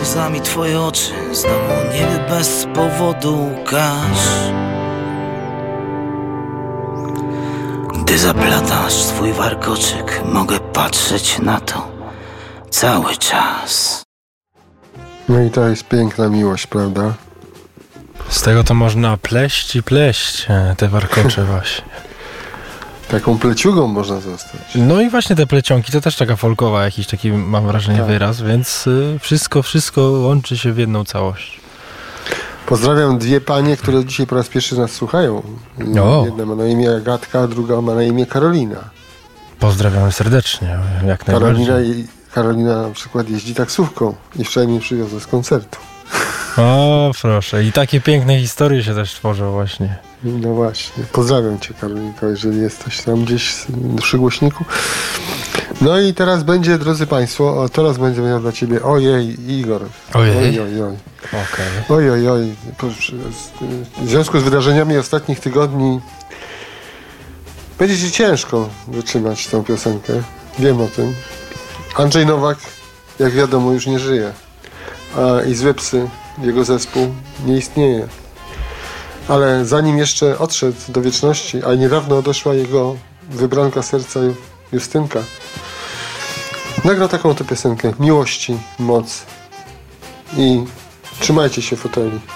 łzami twoje oczy, znowu niebie bez powodu łkasz. Gdy zaplatasz swój warkoczyk, mogę patrzeć na to cały czas. No i to jest piękna miłość, prawda? Z tego to można pleść i pleść te warkocze właśnie. Taką pleciugą można zostać. No i właśnie te plecionki to też taka folkowa, jakiś taki mam wrażenie wyraz, więc wszystko łączy się w jedną całość. Pozdrawiam dwie panie, które dzisiaj po raz pierwszy nas słuchają. Jedna ma na imię Agatka, a druga ma na imię Karolina. Pozdrawiamy serdecznie, jak najbardziej. Karolina na przykład jeździ taksówką i wczoraj mnie przywiozła z koncertu. O, proszę. I takie piękne historie się też tworzą właśnie. No właśnie. Pozdrawiam cię, Karolinko, jeżeli jesteś tam gdzieś przy głośniku. No i teraz będzie, drodzy państwo, teraz będzie miał dla ciebie ojej, Igor. Ojej? Ojej. Okay. Ojej. W związku z wydarzeniami ostatnich tygodni będzie ci ciężko wytrzymać tę piosenkę. Wiem o tym. Andrzej Nowak, jak wiadomo, już nie żyje. A i Złe Psy, jego zespół, nie istnieje. Ale zanim jeszcze odszedł do wieczności, a niedawno odeszła jego wybranka serca Justynka, nagrał taką oto piosenkę: Miłości, moc. I trzymajcie się foteli.